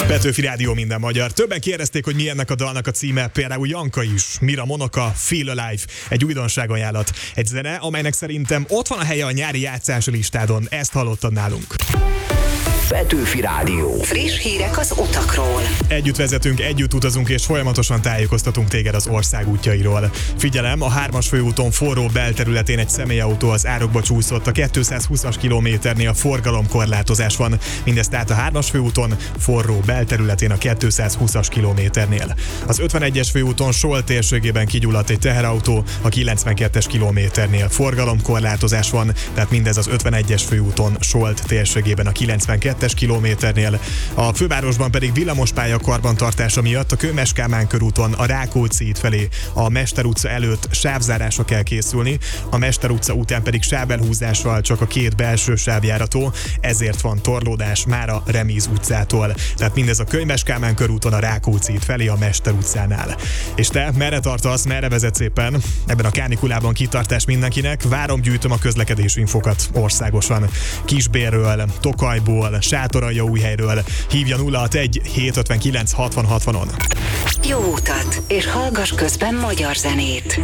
Petőfi Rádió, minden magyar. Többen kérdezték, hogy mi ennek a dalnak a címe, például Janka is. Mira Monoka, Feel Alive, egy újdonságajánlat. Egy zene, amelynek szerintem ott van a helye a nyári játszási listádon. Ezt hallottad nálunk. Petőfi Rádió. Friss hírek az utakról. Együtt vezetünk, együtt utazunk és folyamatosan tájékoztatunk téged az ország útjairól. Figyelem, a 3-as főúton forró belterületén egy személyautó az árokba csúszott, a 220-as kilométernél forgalomkorlátozás van. Mindez tehát a 3-as főúton, forró belterületén a 220-as kilométernél. Az 51-es főúton Solt térségében kigyulladt egy teherautó, a 92-es kilométernél forgalomkorlátozás van, tehát mindez az 51-es főúton Solt térségében a 92-es kilométernél. A fővárosban pedig villamospálya karbantartása miatt a Kőmes Kálmán körúton a Rákóczi híd felé a Mester utca előtt sávzárásra kell készülni, a Mester utca után pedig sávelhúzással csak a két belső sáv járható, ezért van torlódás már a Remíz utcától. Tehát mindez a Kőmes Kálmán körúton a Rákóczi híd felé a Mester utcánál. És te merre tartasz, merre vezetsz éppen? Ebben a kánikulában kitartás mindenkinek, várom, gyűjtöm a közlekedési infokat országosan. Kisbérről, Tokajból, Sátoraljaújhelyről. Hívja 061 759 60 60-on. Jó utat, és hallgass közben magyar zenét.